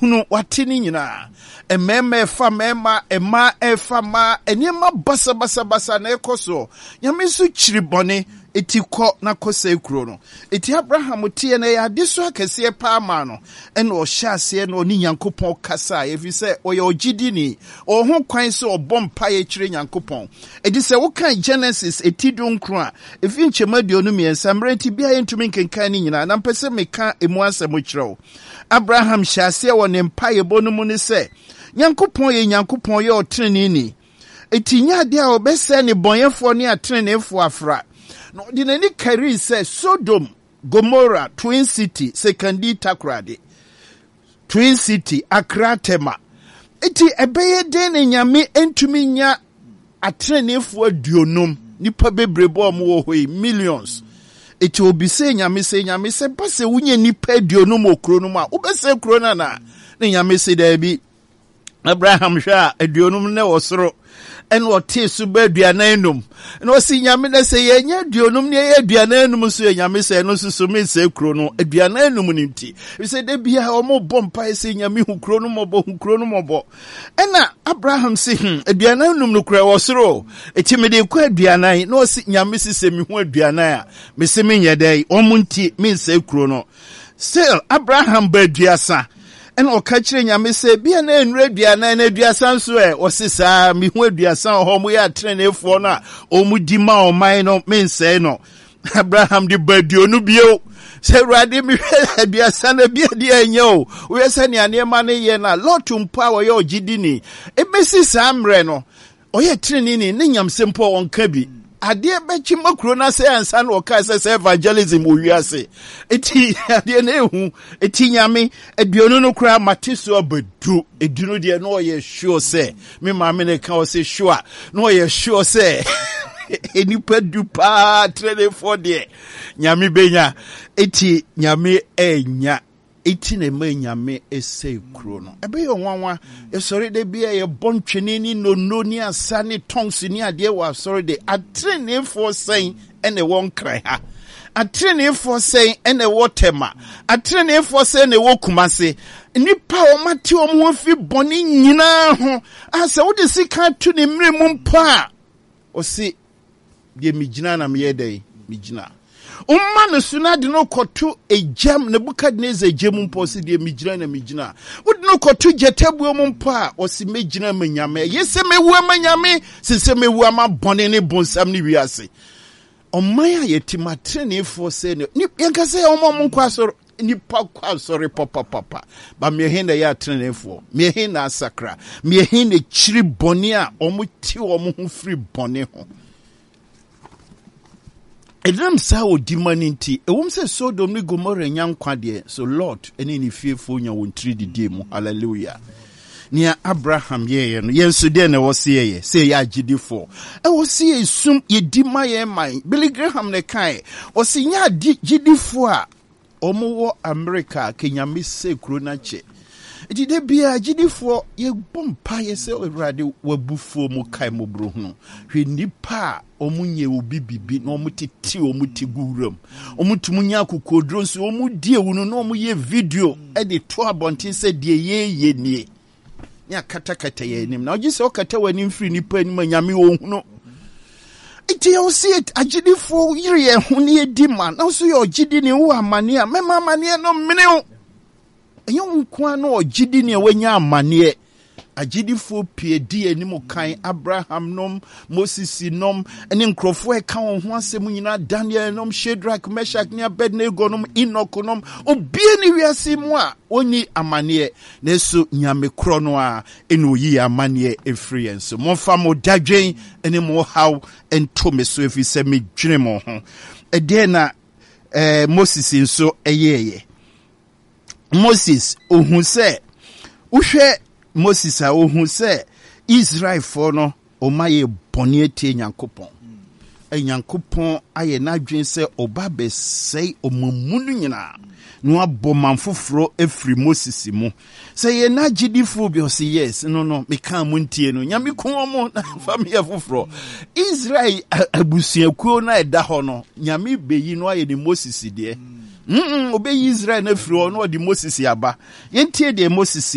hunu watini nyina emema efa mema ema efa ma enema basa na ekoso nyame so chiribone eti ko na kosa ekuro no eti Abraham tie na ya diso akese pa ma no ene o hyase no ni Nyankopɔn kasa efi se oye ogidi ni o ho kwan se obompa ye kire Nyankopɔn edi se wo kan Genesis eti donkro a efi nchemadio no miensa mrenti bia yentumi nkenkan ni nyina na mpese meka emu asemo kire Abraham hyase wo ne mpa ye bonu mu ne se Nyankopɔn ye otrene ni eti nya de a obese ne bonyefo ne atrenefo afra no di nani kari se Sodom Gomorrah Twin City Sekandi Takrade Twin City Akratema eti ebeye de ne nyame entumi nya atrenefo aduonum nipa bebrebo mo hoi millions eti obi se nyame se base wunye nipa aduonum okronum a obese krona na ne nyame se da bi Abraham hwa aduonum ne wosoro en wote su ba aduananum no si nyame na se ye nya aduonum ne ye aduananum so ye nyame se no so me se kro no aduananum ni nti we say de bia o mo bompa se nyame hu kro no mobo ena Abraham se aduananum no kra wosoro eti me de kwa aduanan no si nyame se me hu aduanan a me se me nya dai o mo nti me se kro no still Abraham ba aduasa en o ka kire nyame se bia na enura aduana na aduasa so o sesa mi hu aduasa ho mo ya trenefo na o mu di ma o man no mense no Abraham di badio no bio se rade mi aduasa na bia di anya o we se ne anema ne ye na lotum pa wo ye ogidi ni e mesi samre no o ye treni ni ne nyamse mpo on ka bi ade bechi makro na se ansa na o ka se evangelism o wiase eti ade na ehu eti nyame aduonu no kra mateso abadu edunu de no ye sure se me ma me ne ka o se sure no ye sure se enipa du pa trade for de nyame benya eti nyame enya eti na ma nyame ese kro no ebe yo nwanwa esori de bia ye bontwene ni no ni asa ni tongues ni ade wa sorry de atrene for saying ene won kran ha atrene for saying ene wotema atrene for saying ne wokumase nipa o mate o mo fi boni nyina ho asa wo de sika tu ne mre mu mpa o si de migina na me yedai migina no suna de no koto ejam Nebukadnezar ejam mpo si de migina na migina wodi no koto jetabuo mpo a o si megina manyame yese mewu amanyame sese mewu ama bone ne bonsam ne wiase omaya yetimatre ne fo se ne yanka se omom nkwaso nipa kwasori papa ba mehenda ya trenefo mehenda asakra mehenda chiri bone a omuti omo hu free bone ho Edram sa o dimaninti ewum se Sodom ni Gomorrah nyankwa de so Lord eni ni fiefo nya won 3 de mu hallelujah nia Abraham ye no yenso de na wo se ye se ya agidifo e wo se sum ye dima ye man Billy Graham ne kai o se nya gidifo a omo wo America kenyame se kuro na che iti de bia agidifo ye bompa ye se Awurade wabufo mu kai mo bro hu hwe nipa omunye obi bibi na omutiti omutiguram omutumunya kokodro nso omudie wunu na omuye video e de to abontin se de ye nie nya kata ye nim na ogise okata wani mfiri nipa ni manyame ohunu iti yo see it agidifo yire ye hu ne edi man na so ye ogidi ni wo amane a mema amane no mene o enyo nkwa na ogidi ni wanya amane agidifo pie di anim kan Abraham nom Moses nom ene nkrofo e kan ho asem nyina Daniel nom Shadrach Meshach ne Abednego nom Enoch nom obie ni wiase mu a oni amane na so nyame kro no a ene oyi amane experience mo fa mo dadwen ene mo how ento me so efi se me dwene mo ho e de na Moses nso eyeye Moses ohun se uhwe Moses a ohun se Israel for no o maye boni etie Nyankopon Nyankopon aye na dwen se oba be sei omamunu nyina no abomanfoforo efri Moses mu se ye na gidifo bi o se yes no me kan mu ntie no nyame ko mo na family foforo Israel abusuakuo na eda ho no nyame beyi no aye ni Moses de obeyi Israel na firi no de Moses yaba yentie de Moses